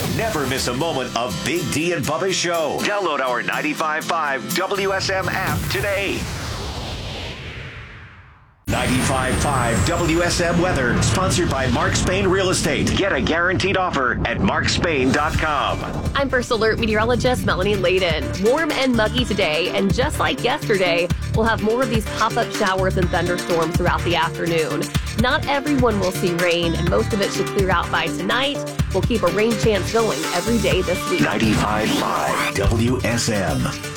Never miss a moment of Big D and Bubba's show. Download our 95.5 WSM app today. 95.5 WSM Weather, sponsored by Mark Spain Real Estate. Get a guaranteed offer at markspain.com. I'm First Alert meteorologist Melanie Layden. Warm and muggy today, and just like yesterday, we'll have more of these pop-up showers and thunderstorms throughout the afternoon. Not everyone will see rain, and most of it should clear out by tonight. We'll keep a rain chance going every day this week. 95.5 WSM.